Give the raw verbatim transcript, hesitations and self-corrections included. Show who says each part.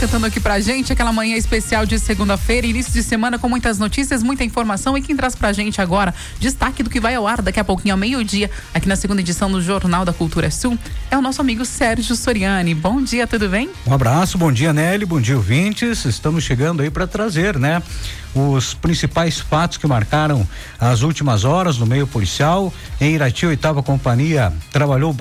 Speaker 1: Cantando aqui pra gente aquela manhã especial de segunda-feira, início de semana com muitas notícias, muita informação, e quem traz pra gente agora destaque do que vai ao ar daqui a pouquinho ao meio-dia, aqui na segunda edição do Jornal da Cultura Sul, é o nosso amigo Sérgio Soriani. Bom dia, tudo bem?
Speaker 2: Um abraço, bom dia, Nelly, bom dia, ouvintes. Estamos chegando aí para trazer, né, os principais fatos que marcaram as últimas horas no meio policial. Em Irati, oitava companhia trabalhou